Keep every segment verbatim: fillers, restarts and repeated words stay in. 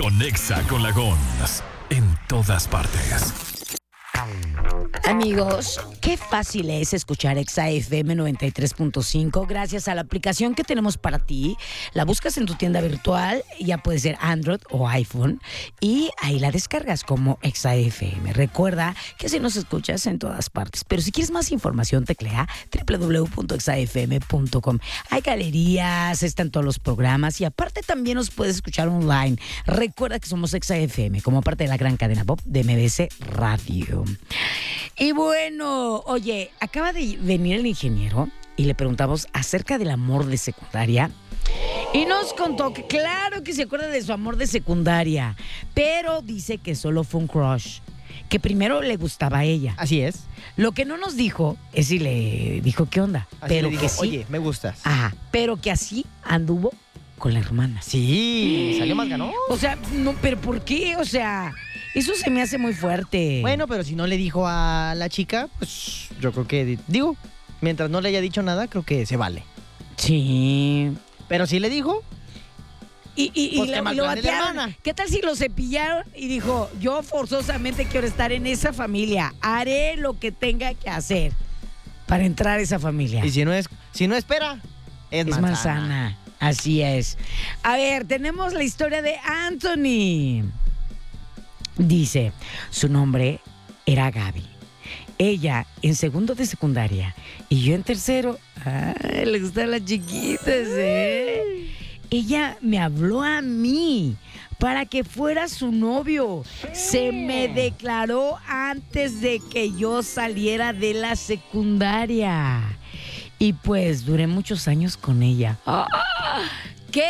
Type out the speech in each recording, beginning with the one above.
con Exa con la Gons. En todas partes. Amigos, qué fácil es escuchar Exa F M noventa y tres punto cinco gracias a la aplicación que tenemos para ti. La buscas en tu tienda virtual, ya puede ser Android o iPhone, y ahí la descargas como Exa F M. Recuerda que si nos escuchas en todas partes, pero si quieres más información, teclea doble u doble u doble u punto exa f m punto com. Hay galerías, están todos los programas y aparte también nos puedes escuchar online. Recuerda que somos Exa F M como parte de la gran cadena pop de M B S Radio. Y bueno, oye, acaba de venir el ingeniero y le preguntamos acerca del amor de secundaria. Y nos contó que claro que se acuerda de su amor de secundaria, pero dice que solo fue un crush, que primero le gustaba a ella. Así es. Lo que no nos dijo es si le dijo qué onda, Así pero le dijo, que sí. oye, me gustas. Ajá, pero que así anduvo con la hermana. Sí, salió más ganón. O sea, no, pero ¿por qué? O sea, eso se me hace muy fuerte. Bueno, pero si no le dijo a la chica, pues yo creo que, digo, mientras no le haya dicho nada, creo que se vale. Sí. Pero si le dijo, Y, y, pues y, que lo, más y lo grande la batearon. hermana. ¿Qué tal si lo cepillaron y dijo, yo forzosamente quiero estar en esa familia, haré lo que tenga que hacer para entrar a esa familia? y si no es, si no espera, es, Es manzana. manzana. Así es. A ver, tenemos la historia de Anthony. Dice, su nombre era Gaby. Ella en segundo de secundaria y yo en tercero. Ay, le gustan las chiquitas, ¿eh? Ella me habló a mí para que fuera su novio. Se me declaró antes de que yo saliera de la secundaria. Y pues duré muchos años con ella. ¡Ah! ¿Qué?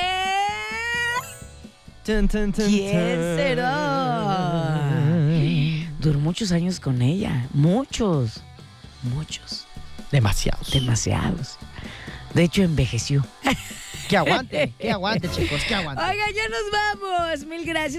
Tun, tun, tun, ¿Quién tun. será? Duró muchos años con ella. Muchos. Muchos. Demasiados. Demasiados. De hecho, envejeció. Que aguante, que aguante, chicos, que aguante. Oigan, ya nos vamos. Mil gracias.